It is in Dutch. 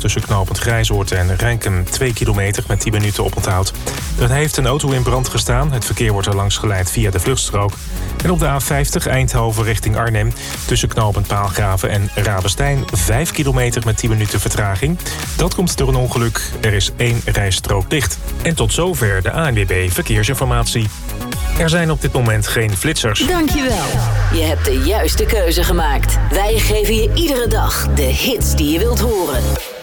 tussen knooppunt Grijzoord en Renkum 2 kilometer met 10 minuten oponthoud. Er heeft een auto in brand gestaan. Het verkeer wordt er langs geleid via de vluchtstrook. En op de A50 Eindhoven richting Arnhem tussen knooppunt Paalgraven en Rabenstein 5 kilometer met 10 minuten vertraging. Dat komt door een ongeluk. Er is 1 rijstrook dicht. En tot zover de ANWB Verkeersinformatie. Er zijn op dit moment geen flitsers. Dankjewel. Je hebt de juiste keuze gemaakt. Wij geven je iedere dag de hits die je wilt horen.